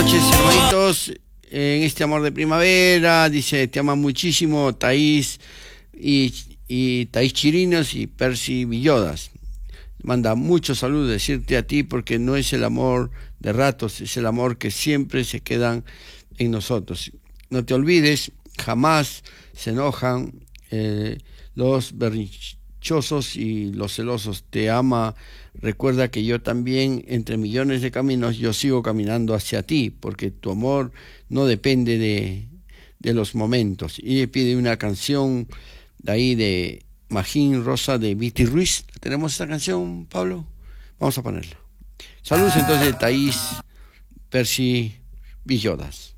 noches, hermanitos. En este amor de primavera, dice, te ama muchísimo Thaís y Thaís Chirinos y Percy Villodas. Manda muchos saludos, decirte a ti, porque no es el amor de ratos, es el amor que siempre se quedan en nosotros. No te olvides, jamás se enojan los berrinchosos y los celosos. Te ama. Recuerda que yo también, entre millones de caminos, yo sigo caminando hacia ti, porque tu amor no depende de los momentos. Y le pide una canción de ahí de Magín Rosa de Viti Ruiz. ¿Tenemos esta canción, Pablo? Vamos a ponerla. Saludos entonces de Thaís, Percy Villodas.